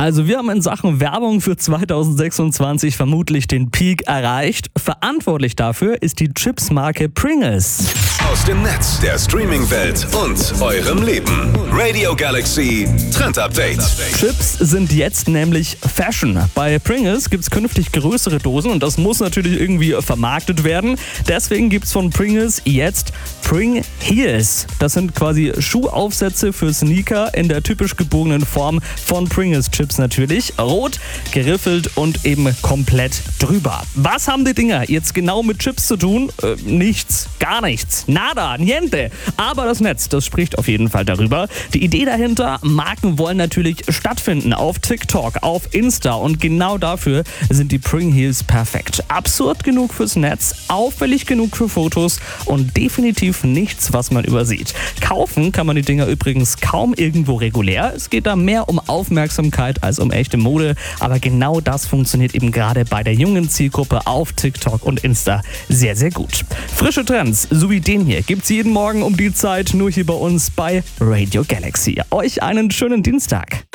Also wir haben in Sachen Werbung für 2026 vermutlich den Peak erreicht. Verantwortlich dafür ist die Chips-Marke Pringles. Aus dem Netz, der Streaming-Welt und eurem Leben. Radio Galaxy Trend Update. Chips sind jetzt nämlich Fashion. Bei Pringles gibt es künftig größere Dosen und das muss natürlich irgendwie vermarktet werden. Deswegen gibt es von Pringles jetzt Pring Heels. Das sind quasi Schuhaufsätze für Sneaker in der typisch gebogenen Form von Pringles Chips natürlich. Rot, geriffelt und eben komplett drüber. Was haben die Dinger jetzt genau mit Chips zu tun? Nichts, gar nichts. Nada, niente. Aber das Netz, das spricht auf jeden Fall darüber. Die Idee dahinter, Marken wollen natürlich stattfinden auf TikTok, auf Insta und genau dafür sind die Pring Heels perfekt. Absurd genug fürs Netz, auffällig genug für Fotos und definitiv nichts, was man übersieht. Kaufen kann man die Dinger übrigens kaum irgendwo regulär. Es geht da mehr um Aufmerksamkeit als um echte Mode, aber genau das funktioniert eben gerade bei der jungen Zielgruppe auf TikTok und Insta sehr, sehr gut. Frische Trends, so wie den hier, gibt's jeden Morgen um die Zeit nur hier bei uns bei Radio Galaxy. Euch einen schönen Dienstag.